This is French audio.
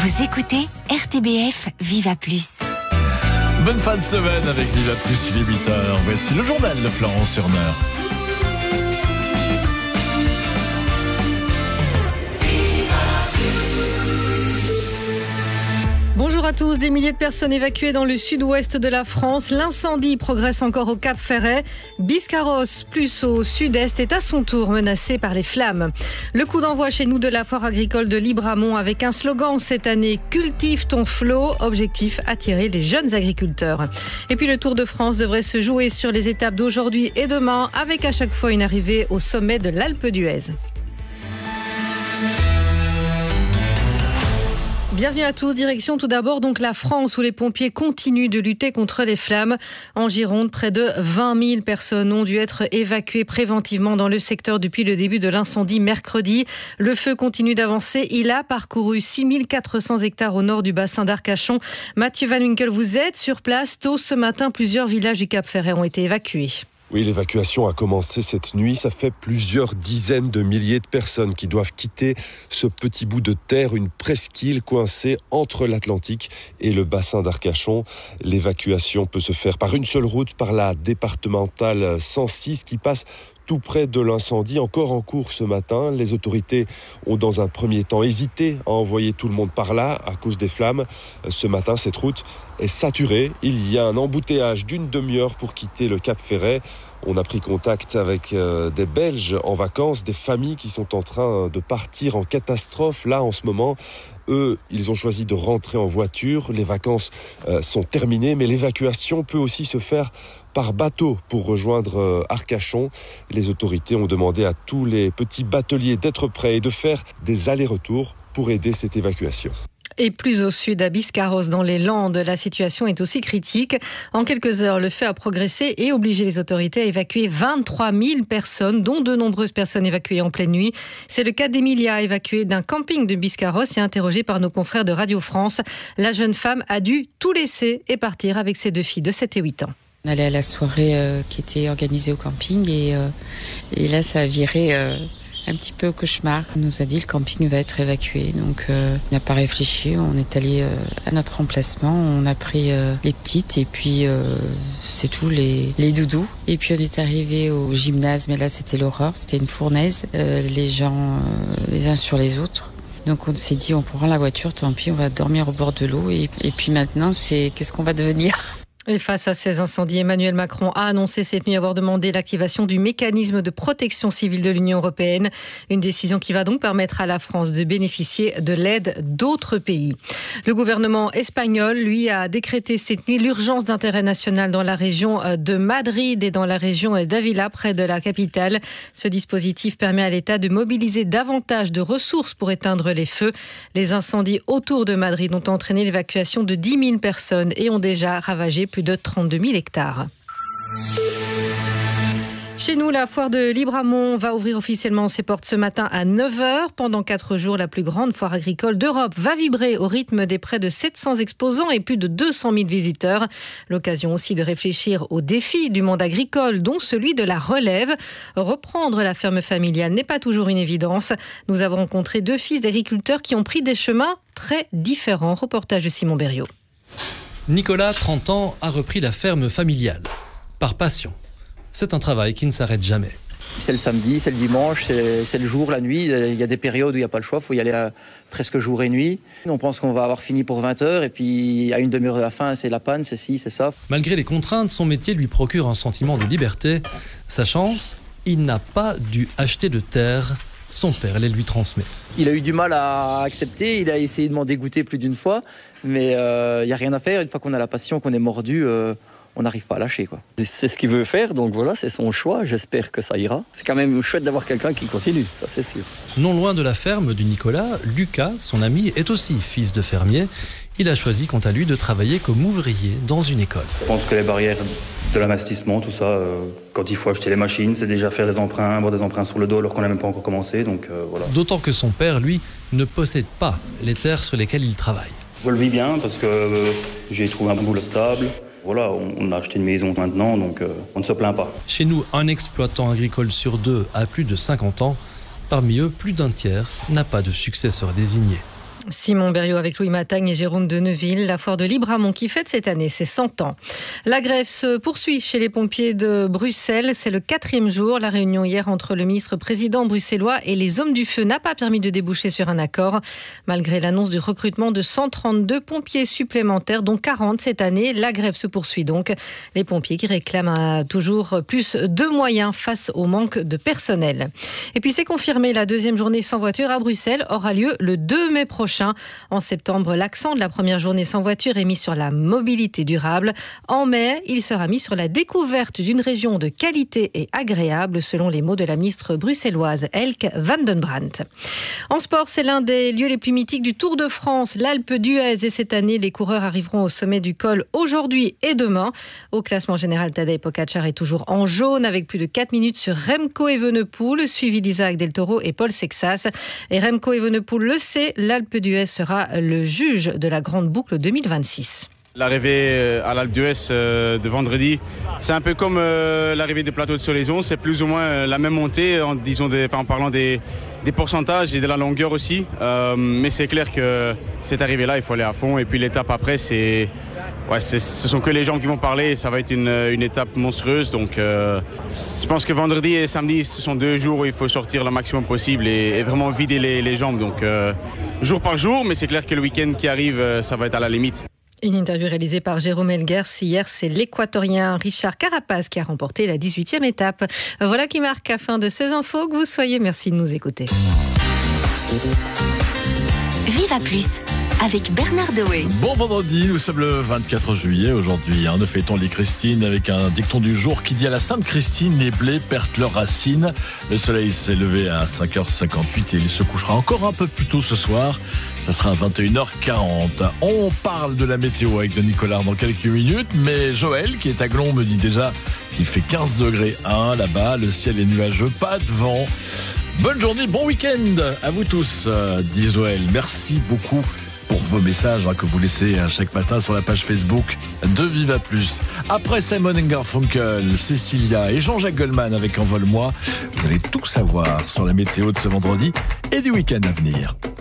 Vous écoutez RTBF Viva Plus. Bonne fin de semaine avec Viva Plus, il est 8h. Voici le journal de Florence Urner. Bonjour à tous. Des milliers de personnes évacuées dans le sud-ouest de la France. L'incendie progresse encore au Cap Ferret. Biscarrosse, plus au sud-est, est à son tour menacé par les flammes. Le coup d'envoi chez nous de la foire agricole de Libramont avec un slogan cette année « Cultive ton flot », objectif attirer les jeunes agriculteurs. Et puis le Tour de France devrait se jouer sur les étapes d'aujourd'hui et demain avec à chaque fois une arrivée au sommet de l'Alpe d'Huez. Bienvenue à tous. Direction tout d'abord donc la France où les pompiers continuent de lutter contre les flammes. En Gironde, près de 20 000 personnes ont dû être évacuées préventivement dans le secteur depuis le début de l'incendie mercredi. Le feu continue d'avancer. Il a parcouru 6 400 hectares au nord du bassin d'Arcachon. Mathieu Van Winkel, vous êtes sur place. Tôt ce matin, plusieurs villages du Cap Ferret ont été évacués. Oui, l'évacuation a commencé cette nuit. Ça fait plusieurs dizaines de milliers de personnes qui doivent quitter ce petit bout de terre, une presqu'île coincée entre l'Atlantique et le bassin d'Arcachon. L'évacuation peut se faire par une seule route, par la départementale 106 qui passe tout près de l'incendie, encore en cours ce matin. Les autorités ont dans un premier temps hésité à envoyer tout le monde par là à cause des flammes. Ce matin, cette route est saturée. Il y a un embouteillage d'une demi-heure pour quitter le Cap Ferret. On a pris contact avec des Belges en vacances, des familles qui sont en train de partir en catastrophe là en ce moment. Eux, ils ont choisi de rentrer en voiture. Les vacances sont terminées, mais l'évacuation peut aussi se faire par bateau pour rejoindre Arcachon. Les autorités ont demandé à tous les petits bateliers d'être prêts et de faire des allers-retours pour aider cette évacuation. Et plus au sud, à Biscarrosse, dans les Landes, la situation est aussi critique. En quelques heures, le feu a progressé et obligé les autorités à évacuer 23 000 personnes, dont de nombreuses personnes évacuées en pleine nuit. C'est le cas d'Emilia, évacuée d'un camping de Biscarrosse et interrogée par nos confrères de Radio France. La jeune femme a dû tout laisser et partir avec ses deux filles de 7 et 8 ans. On allait à la soirée qui était organisée au camping et là, ça a viré un petit peu au cauchemar. On nous a dit le camping va être évacué, donc on n'a pas réfléchi, on est allé à notre emplacement, on a pris les petites et puis c'est tout, les doudous. Et puis on est arrivé au gymnase, mais là c'était l'horreur, c'était une fournaise, les gens les uns sur les autres. Donc on s'est dit on prend la voiture, tant pis, on va dormir au bord de l'eau et puis maintenant c'est qu'est-ce qu'on va devenir ? Et face à ces incendies, Emmanuel Macron a annoncé cette nuit avoir demandé l'activation du mécanisme de protection civile de l'Union européenne. Une décision qui va donc permettre à la France de bénéficier de l'aide d'autres pays. Le gouvernement espagnol, lui, a décrété cette nuit l'urgence d'intérêt national dans la région de Madrid et dans la région d'Ávila, près de la capitale. Ce dispositif permet à l'État de mobiliser davantage de ressources pour éteindre les feux. Les incendies autour de Madrid ont entraîné l'évacuation de 10 000 personnes et ont déjà ravagé plus de 32 000 hectares. Chez nous, la foire de Libramont va ouvrir officiellement ses portes ce matin à 9h. Pendant 4 jours, la plus grande foire agricole d'Europe va vibrer au rythme des près de 700 exposants et plus de 200 000 visiteurs. L'occasion aussi de réfléchir aux défis du monde agricole, dont celui de la relève. Reprendre la ferme familiale n'est pas toujours une évidence. Nous avons rencontré 2 fils d'agriculteurs qui ont pris des chemins très différents. Reportage de Simon Berriot. Nicolas, 30 ans, a repris la ferme familiale. Par passion. C'est un travail qui ne s'arrête jamais. C'est le samedi, c'est le dimanche, c'est le jour, la nuit. Il y a des périodes où il n'y a pas le choix, il faut y aller presque jour et nuit. On pense qu'on va avoir fini pour 20h et puis à une demi-heure de la fin, c'est la panne, c'est ci, c'est ça. Malgré les contraintes, son métier lui procure un sentiment de liberté. Sa chance, il n'a pas dû acheter de terre. Son père les lui transmet. Il a eu du mal à accepter, il a essayé de m'en dégoûter plus d'une fois, mais il n'y a rien à faire. Une fois qu'on a la passion, qu'on est mordu, on n'arrive pas à lâcher, quoi. C'est ce qu'il veut faire, donc voilà, c'est son choix. J'espère que ça ira. C'est quand même chouette d'avoir quelqu'un qui continue, ça c'est sûr. Non loin de la ferme de Nicolas, Lucas, son ami, est aussi fils de fermier. Il a choisi quant à lui de travailler comme ouvrier dans une école. Je pense que les barrières de l'investissement, tout ça, quand il faut acheter les machines, c'est déjà faire des emprunts, avoir des emprunts sur le dos alors qu'on n'a même pas encore commencé, donc voilà. D'autant que son père, lui, ne possède pas les terres sur lesquelles il travaille. Je le vis bien parce que j'ai trouvé un boulot stable. Voilà, on a acheté une maison maintenant, donc on ne se plaint pas. Chez nous, un exploitant agricole sur 2 a plus de 50 ans. Parmi eux, plus d'un tiers n'a pas de successeur désigné. Simon Berriot avec Louis Matagne et Jérôme de Neuville. La foire de Libramont qui fête cette année ses 100 ans. La grève se poursuit chez les pompiers de Bruxelles. C'est le 4e jour. La réunion hier entre le ministre-président bruxellois et les hommes du feu n'a pas permis de déboucher sur un accord. Malgré l'annonce du recrutement de 132 pompiers supplémentaires, dont 40 cette année, la grève se poursuit donc. Les pompiers qui réclament toujours plus de moyens face au manque de personnel. Et puis c'est confirmé, la 2e journée sans voiture à Bruxelles aura lieu le 2 mai prochain. En septembre, l'accent de la première journée sans voiture est mis sur la mobilité durable. En mai, il sera mis sur la découverte d'une région de qualité et agréable, selon les mots de la ministre bruxelloise Elke van den Brandt. En sport, c'est l'un des lieux les plus mythiques du Tour de France, l'Alpe d'Huez. Et cette année, les coureurs arriveront au sommet du col aujourd'hui et demain. Au classement général, Tadej Pogačar est toujours en jaune avec plus de 4 minutes sur Remco Evenepoel, suivi d'Isaac Del Toro et Paul Sexas. Et Remco Evenepoel le sait, l'Alpe d'Huez sera le juge de la grande boucle 2026. L'arrivée à l'Alpe d'Huez de vendredi, c'est un peu comme l'arrivée des plateaux de Solaison, c'est plus ou moins la même montée en parlant des pourcentages et de la longueur aussi. Mais c'est clair que cette arrivée-là, il faut aller à fond. Et puis l'étape après, ce sont que les jambes qui vont parler. Ça va être une étape monstrueuse. Donc je pense que vendredi et samedi, ce sont 2 jours où il faut sortir le maximum possible et vraiment vider les jambes. Donc jour par jour, mais c'est clair que le week-end qui arrive, ça va être à la limite. Une interview réalisée par Jérôme Elguers. Hier, c'est l'Équatorien Richard Carapaz qui a remporté la 18e étape. Voilà qui marque la fin de ces infos. Que vous soyez, merci de nous écouter. Viva Plus avec Bernard Dewey. Bon vendredi, nous sommes le 24 juillet aujourd'hui. Nous fêtons les Christines avec un dicton du jour qui dit à la Sainte Christine, les blés perdent leurs racines. Le soleil s'est levé à 5h58 et il se couchera encore un peu plus tôt ce soir. Ça sera à 21h40. On parle de la météo avec Denis Collard dans quelques minutes, mais Joël, qui est à Glon, me dit déjà qu'il fait 15 degrés 1 là-bas. Le ciel est nuageux, pas de vent. Bonne journée, bon week-end à vous tous, dit Joël. Merci beaucoup pour vos messages que vous laissez chaque matin sur la page Facebook de Viva Plus. Après Simon & Garfunkel, Cécilia et Jean-Jacques Goldman avec Envole-moi, vous allez tout savoir sur la météo de ce vendredi et du week-end à venir.